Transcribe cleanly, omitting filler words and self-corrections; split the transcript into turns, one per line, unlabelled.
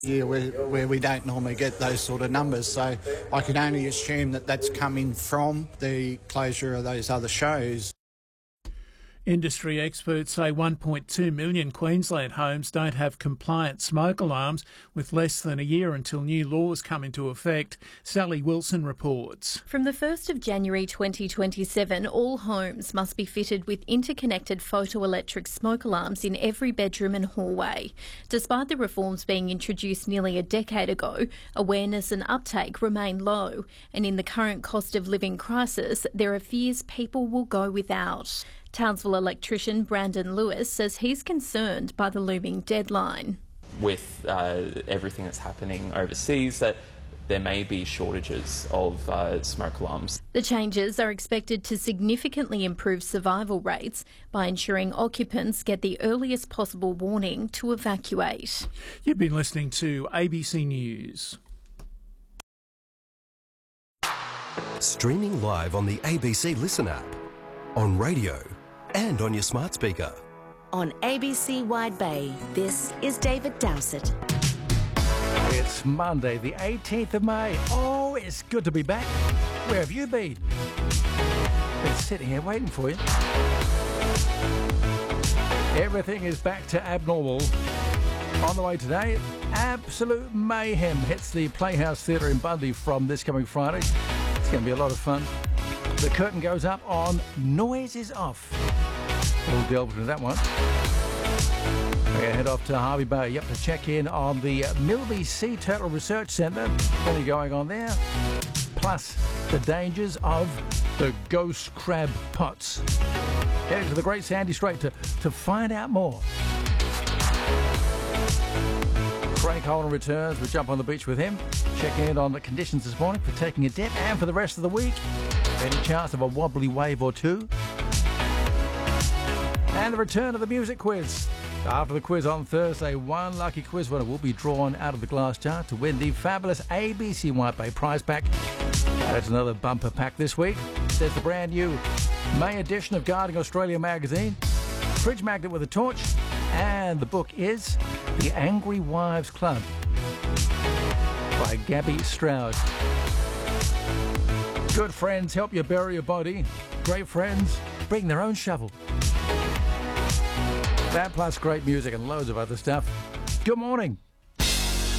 year where we don't normally get those sort of numbers. So I can only assume that that's coming from the closure of those other shows.
Industry experts say 1.2 million Queensland homes don't have compliant smoke alarms, with less than a year until new laws come into effect. Sally Wilson reports.
From the 1st of January 2027, all homes must be fitted with interconnected photoelectric smoke alarms in every bedroom and hallway. Despite the reforms being introduced nearly a decade ago, awareness and uptake remain low, and in the current cost of living crisis, there are fears people will go without. Townsville electrician Brandon Lewis says he's concerned by the looming deadline.
With everything that's happening overseas, that there may be shortages of smoke alarms.
The changes are expected to significantly improve survival rates by ensuring occupants get the earliest possible warning to evacuate.
You've been listening to ABC News.
Streaming live on the ABC Listen app, on radio and on your smart speaker.
On ABC Wide Bay, this is David Dowsett.
It's Monday, the 18th of May. Oh, it's good to be back. Where have you been? Been sitting here waiting for you. Everything is back to abnormal. On the way today, absolute mayhem hits the Playhouse Theatre in Bundy from this coming Friday. It's going to be a lot of fun. The curtain goes up on Noise is Off. We'll delve into that one. We're going to head off to Hervey Bay to check in on the Milby Sea Turtle Research Centre. Plenty going on there. Plus, the dangers of the ghost crab pots. Heading to the Great Sandy Strait to find out more. Craig Holden returns. We'll jump on the beach with him. Checking in on the conditions this morning for taking a dip and for the rest of the week. Any chance of a wobbly wave or two? And the return of the music quiz. After the quiz on Thursday, one lucky quiz winner will be drawn out of the glass jar to win the fabulous ABC White Bay prize pack. That's another bumper pack this week. There's the brand new May edition of Guarding Australia magazine, fridge magnet with a torch, and the book is The Angry Wives Club by Gabby Stroud. Good friends help you bury your body. Great friends bring their own shovel. That plus great music and loads of other stuff. Good morning.